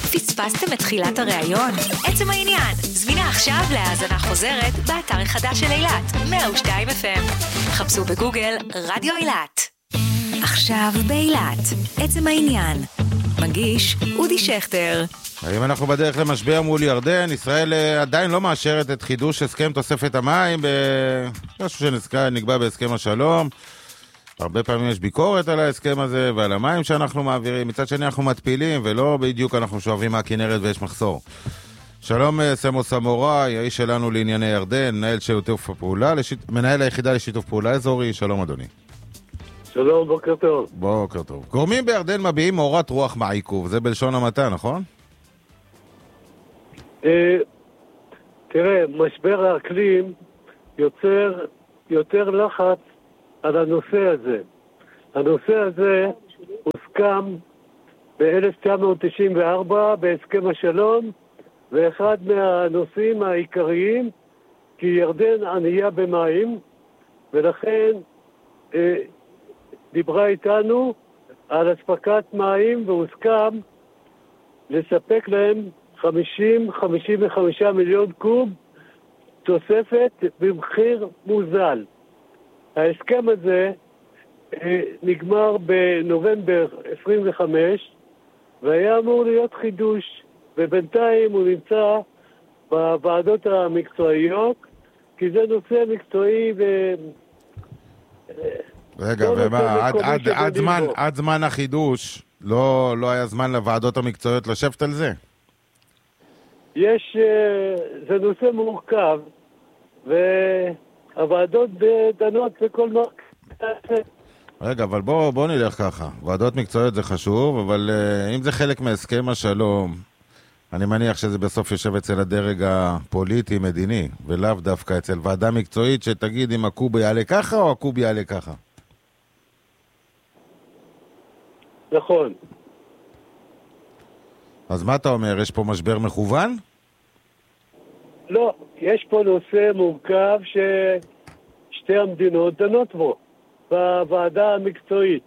פספסתם את תחילת הראיון? עצם העניין, זמינה עכשיו להאזנה חוזרת באתר החדש של אילת, 102 FM. חפשו בגוגל רדיו אילת. עכשיו באילת, עצם העניין. מגיש אודי שכטר. האם אנחנו בדרך למשבר מול ירדן? ישראל עדיין לא מאשרת את חידוש הסכם תוספת המים, משהו שנקבע בהסכם השלום. הרבה פעמים יש ביקורת על ההסכם הזה ועל המים שאנחנו מעבירים. מצד שני אנחנו מתפילים ולא בדיוק אנחנו שואבים מהכנרת ויש מחסור. שלום סמו סמוראי, האיש שלנו לענייני ירדן, מנהל היחידה לשיתוף פעולה אזורי. שלום אדוני. שלום, בוקר טוב. בוקר טוב. גורמים בירדן מביעים מורת רוח מעיכוב, זה בלשון המעטה, נכון? תראה, משבר האקלים יוצר יותר לחץ על הנושא הזה. הנושא הזה הוסכם ב-1994 בהסכם השלום, ואחד מהנושאים העיקריים, כי ירדן ענייה במים, ולכן דיברה איתנו על אספקת מים, והוסכם לספק להם 50-55 מיליון קוב תוספת במחיר מוזל. ההסכם הזה נגמר בנובמבר 25, והיה אמור להיות חידוש, ובינתיים הוא נמצא בוועדות המקצועיות, כי זה נושא מקצועי רגע, ומה, עד זמן החידוש לא היה זמן לוועדות המקצועיות לשבת על זה? זה נושא מורכב, והוועדות דנות בכל מרכז. רגע, אבל בוא נלך ככה. ועדות מקצועיות זה חשוב, אבל אם זה חלק מהסכם השלום, אני מניח שזה בסוף יושב אצל הדרג הפוליטי-מדיני, ולאו דווקא אצל ועדה מקצועית שתגיד אם הקוב יעלה ככה או הקוב יעלה ככה. נכון. אז מה אתה אומר? יש פה משבר מכוון? לא, יש פה נושא מורכב ששתי המדינות דנות בו, בוועדה המקצועית.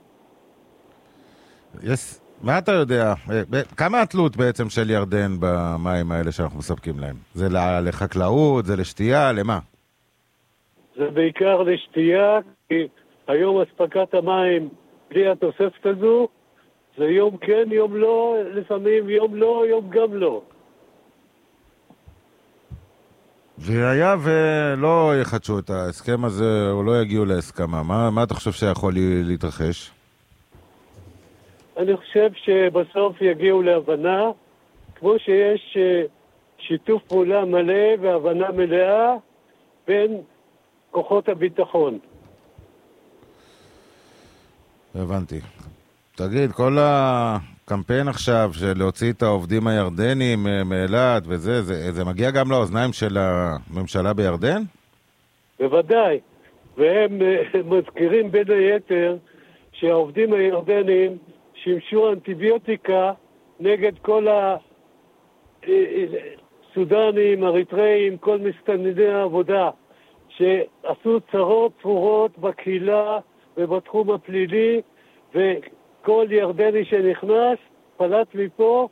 מה אתה יודע? כמה התלות בעצם של ירדן במים האלה שאנחנו מספקים להם? זה לחקלאות, זה לשתייה, למה? זה בעיקר לשתייה, כי היום אספקת המים בלי התוספת הזו, זה יום כן, יום לא, לפעמים יום לא, יום גם לא. והיה ולא יחדשו את ההסכם הזה, או לא יגיעו להסכמה. מה אתה חושב שיכול להתרחש? אני חושב שבסוף יגיעו להבנה, כמו שיש שיתוף פעולה מלא והבנה מלאה בין כוחות הביטחון. הבנתי. תגיד, כל הקמפיין עכשיו של להוציא את העובדים הירדנים מאילת וזה, זה מגיע גם לאוזניים של הממשלה בירדן? בוודאי. והם מזכירים בין היתר שהעובדים הירדנים שימשו אנטיביוטיקה נגד כל הסודנים, אריתראים, כל מסתנני העבודה, שעשו צרות צרורות בקהילה ובתחום הפלילי, וכל ירדני שנכנס פלט מפה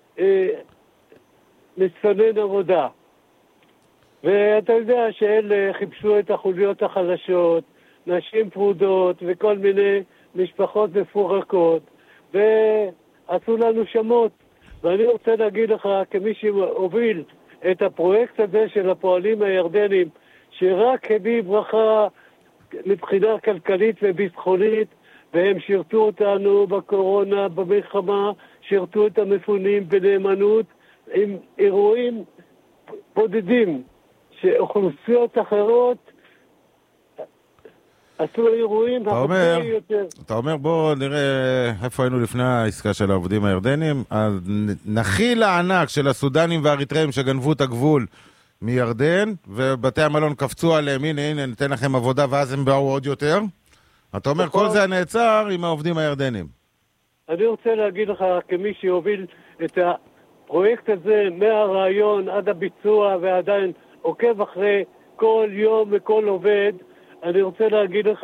מסתנן עבודה. ואתה יודע שאלה חיפשו את החוליות החלשות, נשים פרודות וכל מיני משפחות מפורקות, ועשו לנו שמות. ואני רוצה להגיד לך, כמי שהוביל את הפרויקט הזה של הפועלים הירדנים, שרק הביא ברכה מבחינה כלכלית וביטחונית, והם שירתו אותנו בקורונה, במלחמה, שירתו את המפונים בנאמנות, עם אירועים בודדים, שאוכלוסיות אחרות עשו אירועים הרבה יותר. אתה אומר, בוא נראה איפה היינו לפני העסקה של העובדים הירדנים. אז נחיל הענק של הסודנים והאריתראים שגנבו את הגבול מירדן, ובתי המלון קפצו עליהם, הנה, ניתן לכם עבודה, ואז הם באו עוד יותר. אתה אומר, כל זה נעצר עם העובדים הירדנים. אני רוצה להגיד לך, כמי שהוביל את הפרויקט הזה מהרעיון עד הביצוע, ועדיין עוקב אחרי כל יום וכל עובד, אני רוצה להגיד לך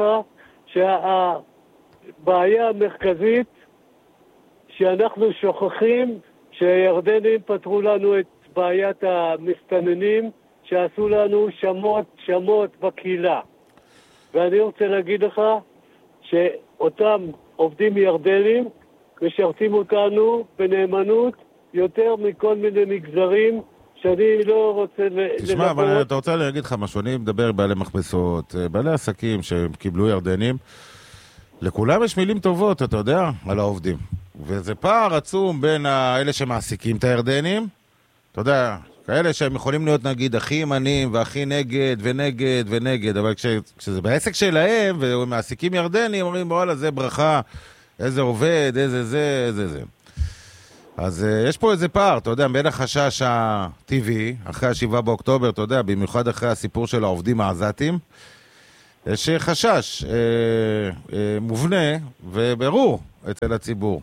שהבעיה המרכזית שאנחנו שוכחים שהירדנים פתרו לנו את בעיית המסתננים, שעשו לנו שמות בקהילה. ואני רוצה להגיד לך שאותם עובדים ירדנים משרתים אותנו בנאמנות יותר מכל מיני מגזרים שאני לא רוצה תשמע, אבל אתה רוצה להגיד לך משהו, אני מדבר בעלי מכבסות, בעלי עסקים שקיבלו ירדנים, לכולם יש מילים טובות, אתה יודע, על העובדים. וזה פער עצום בין אלה שמעסיקים את הירדנים, אתה יודע, כאלה שהם יכולים להיות נגיד הכי ימנים והכי נגד ונגד ונגד, אבל כשזה בעסק שלהם ומעסיקים ירדנים, אומרים, וואלה, זה ברכה, איזה עובד, איזה זה, איזה זה. אז יש פה איזה פער, אתה יודע, בין החשש הטבעי, אחרי ה7 באוקטובר, אתה יודע, במיוחד אחרי הסיפור של העובדים העזתים, יש חשש מובנה וברור אצל הציבור.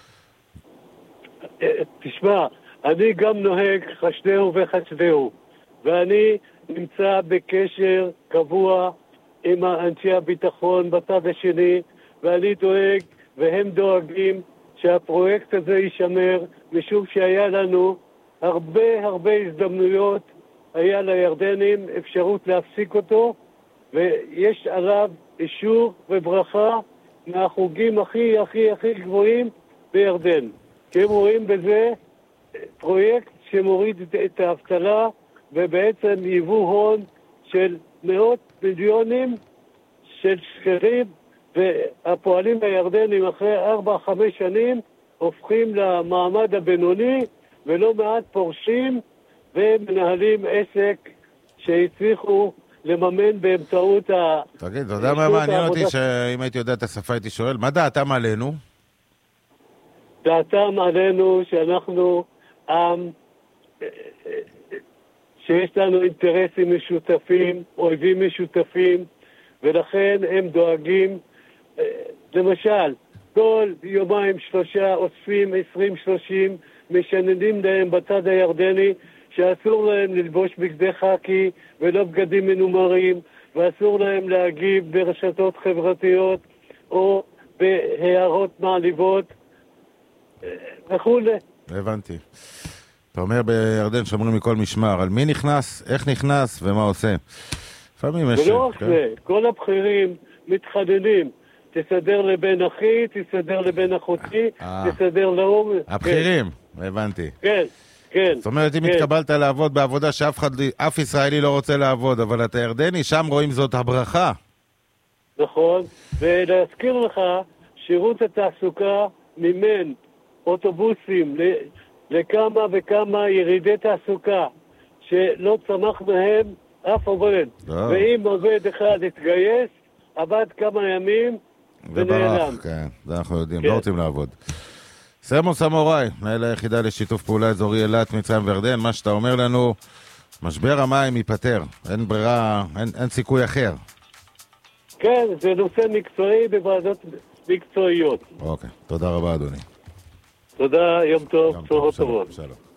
תשמע, אני גם נוהג חשדהו וחשדהו, ואני נמצא בקשר קבוע עם אנשי הביטחון בצד השני, ואני דואג והם דואגים שהפרויקט הזה יישמר, משום שהיה לנו הרבה הזדמנויות, היה לירדנים אפשרות להפסיק אותו, ויש עליו אישור וברכה מהחוגים הכי גבוהים בירדן. כי הם רואים בזה פרויקט שמוריד את האבטלה, ובעצם ייבוא הון של מאות מיליונים של שקלים, והפועלים הירדנים אחרי 4-5 שנים הופכים למעמד הבינוני, ולא מעט פורשים ומנהלים עסק שהצליחו לממן באמצעות תגיד, אתה יודע מה מעניין אותי, שאם הייתי יודע את השפה הייתי שואל, מה דעתם עלינו? דעתם עלינו שאנחנו עם שיש לנו אינטרסים משותפים, אויבים משותפים, ולכן הם דואגים, למשל, כל 2-3 אוספים 20-30, משננים להם בצד הירדני, שאסור להם ללבוש בגדי חקי ולא בגדים מנומרים, ואסור להם להגיב ברשתות חברתיות או בהערות מעליבות וכו'. הבנתי. אתה אומר בירדן שומרים מכל משמר, על מי נכנס, איך נכנס ומה עושה. לפעמים יש... ולא רק זה, כל הבכירים מתחננים, תסדר לבן אחי, תסדר לבן אחותי, תסדר לאום. הבכירים, הבנתי. כן. כן. זאת אומרת, אם התקבלת לעבוד בעבודה שאף ישראלי לא רוצה לעבוד, אבל אתה ירדני, שם רואים זאת הברכה. נכון, ולהזכיר לך, שירות התעסוקה מימן אוטובוסים לכמה וכמה ירידי תעסוקה, שלא צמח מהם אף עובד. ואם עובד אחד התגייס, עבד כמה ימים ונעלם. כן, זה אנחנו יודעים, לא רוצים לעבוד. סמו סמוראי, מנהל היחידה לשיתוף פעולה אזורי אילת, מצרים וירדן, מה שאתה אומר לנו, משבר המים ייפתר, אין ברירה, אין סיכוי אחר. כן, זה נושא מקצועי בוועדות מקצועיות. אוקיי, תודה רבה אדוני. תודה, יום טוב, בשורות טובות. שלום.